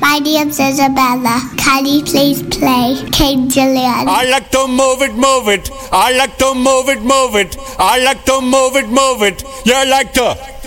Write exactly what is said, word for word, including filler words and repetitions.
My name's Isabella. Can you please play King Julian? I like to move it, move it. I like to move it, move it. I like to move it, move it. You like to